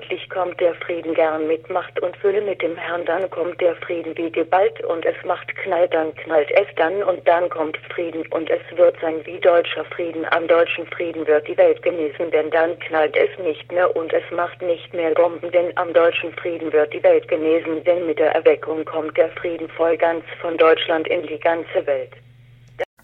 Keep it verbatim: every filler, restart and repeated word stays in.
endlich kommt der Frieden gern mit Macht und Fülle mit dem Herrn, dann kommt der Frieden wie geballt und es macht Knall, dann knallt es dann und dann kommt Frieden und es wird sein wie deutscher Frieden, am deutschen Frieden wird die Welt genesen, denn dann knallt es nicht mehr und es macht nicht mehr Bomben, denn am deutschen Frieden wird die Welt genesen, denn mit der Erweckung kommt der Frieden voll ganz von Deutschland in die ganze Welt.